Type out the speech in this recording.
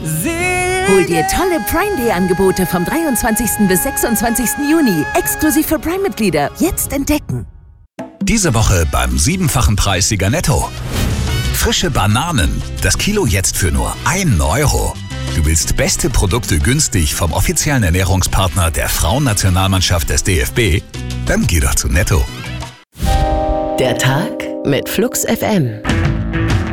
Hol dir tolle Prime Day Angebote vom 23. bis 26. Juni. Exklusiv für Prime-Mitglieder. Jetzt entdecken. Diese Woche beim 7-fachen Preissieger Netto. Frische Bananen. Das Kilo jetzt für nur 1 Euro. Du willst beste Produkte günstig vom offiziellen Ernährungspartner der Frauennationalmannschaft des DFB? Dann geh doch zu Netto. Der Tag mit Flux FM.